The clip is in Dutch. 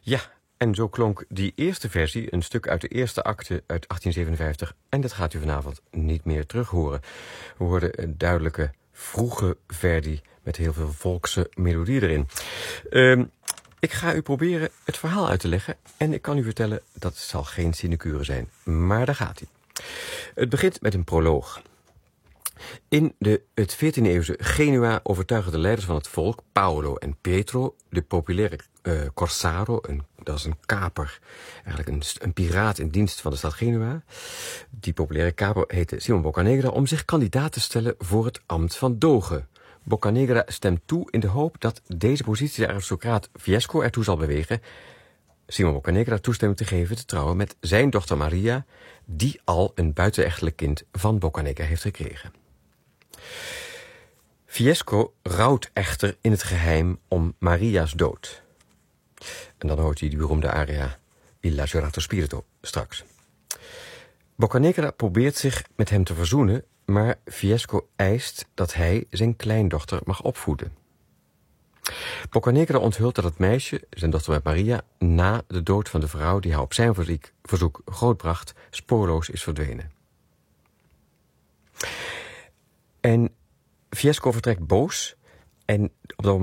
Ja, en zo klonk die eerste versie, een stuk uit de eerste acte uit 1857... en dat gaat u vanavond niet meer terug horen. We hoorden een duidelijke, vroege Verdi met heel veel volkse melodie erin. Ik ga u proberen het verhaal uit te leggen en ik kan u vertellen dat het zal geen sinecure zijn. Maar daar gaat hij. Het begint met een proloog. In het 14e-eeuwse Genua overtuigen de leiders van het volk, Paolo en Pietro, de populaire corsaro, dat is een kaper, eigenlijk een piraat in dienst van de stad Genua. Die populaire kaper heette Simon Boccanegra om zich kandidaat te stellen voor het ambt van doge. Boccanegra stemt toe in de hoop dat deze positie de aristocraat Fiesco ertoe zal bewegen Simon Boccanegra toestemming te geven te trouwen met zijn dochter Maria, die al een buitenechtelijk kind van Boccanegra heeft gekregen. Fiesco rouwt echter in het geheim om Maria's dood. En dan hoort hij die beroemde aria Il Lacerato Spirito straks. Boccanegra probeert zich met hem te verzoenen, maar Fiesco eist dat hij zijn kleindochter mag opvoeden. Boccanegra onthult dat het meisje, zijn dochter met Maria, na de dood van de vrouw die haar op zijn verzoek grootbracht, spoorloos is verdwenen. En Fiesco vertrekt boos en op dat moment